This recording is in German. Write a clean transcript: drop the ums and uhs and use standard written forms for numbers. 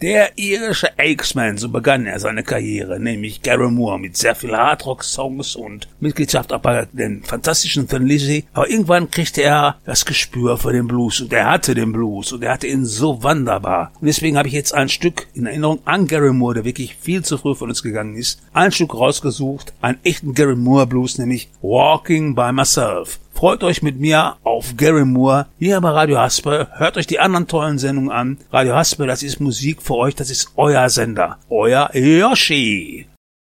Der irische X-Man, so begann er seine Karriere, nämlich Gary Moore mit sehr viel Hardrock-Songs und Mitgliedschaft auch bei den fantastischen Thin Lizzy. Aber irgendwann kriegte er das Gespür für den Blues und er hatte den Blues und er hatte ihn so wunderbar. Und deswegen habe ich jetzt ein Stück in Erinnerung an Gary Moore, der wirklich viel zu früh von uns gegangen ist, ein Stück rausgesucht, einen echten Gary Moore Blues, nämlich Walking by Myself. Freut euch mit mir auf Gary Moore hier bei Radio Haspe. Hört euch die anderen tollen Sendungen an. Radio Haspe, das ist Musik für euch, das ist euer Sender. Euer Yoshi.